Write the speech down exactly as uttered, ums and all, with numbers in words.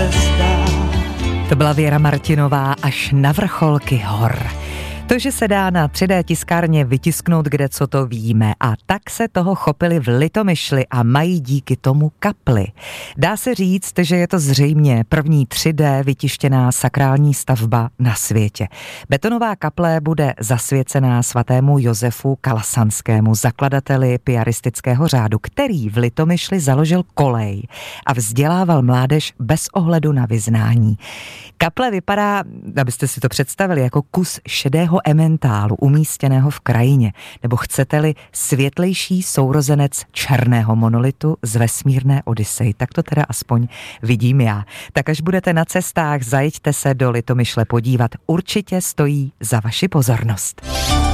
cestách. To byla Věra Martinová Až na vrcholky hor. To, že se dá na tři dé tiskárně vytisknout, kde co to víme, a tak se toho chopili v Litomyšli a mají díky tomu kapli. Dá se říct, že je to zřejmě první tři dé vytištěná sakrální stavba na světě. Betonová kaple bude zasvěcená svatému Josefu Kalasanskému, zakladateli piaristického řádu, který v Litomyšli založil kolej a vzdělával mládež bez ohledu na vyznání. Kaple vypadá, abyste si to představili, jako kus šedého ementálu umístěného v krajině, nebo chcete-li světlejší sourozenec černého monolitu z vesmírné Odyssey. Tak to teda aspoň vidím já. Tak až budete na cestách, zajeďte se do Litomyšle podívat. Určitě stojí za vaši pozornost.